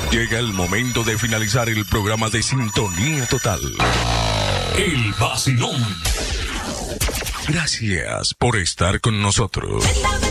Llega el momento de finalizar el programa de Sintonía Total. El vacilón. Gracias por estar con nosotros.